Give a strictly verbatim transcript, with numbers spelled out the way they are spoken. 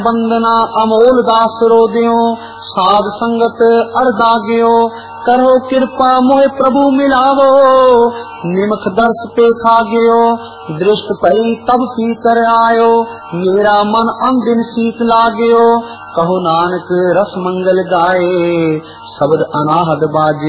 बंदना अमोल दास रो दियो, साध संगत अर्दाग्यो, करो कृपा मोहे प्रभु मिलावो, निमख दर्श पे खा गयो, दृष्ट पई तब पीकर आयो, मेरा मन अंदिन शीत लागयो, कहो नानक रस मंगल गाए, शब्द अनाहद बाजे।